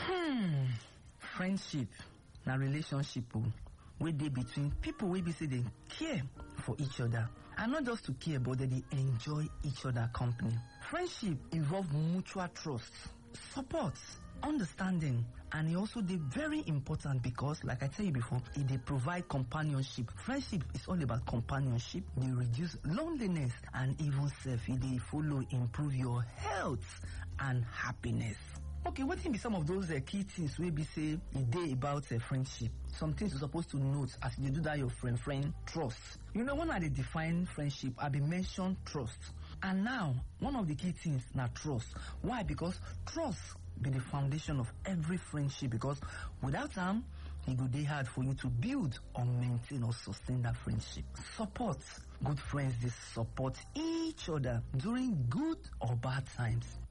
Friendship na relationship wey dey between people wey be say dem care for each other, and not just to care but dem dey enjoy each other company. Friendship involve mutual trust, support, understanding, and e also dey very important because, like I tell you before, e dey provide companionship. Friendship is all about companionship, dey reduce loneliness, and even e dey follow improve your health and happiness. Okay, wetin be some of those key things wey be say e dey about friendship? Some things you suppose to note as you dey do that your friend trust. When I dey define friendship, I be mention trust, and now one of the key things na trust. Why? Because trust be the foundation of every friendship, because without am, e go dey hard for you to build or maintain or sustain that friendship. Support. Good friends dey support each other during good or bad times.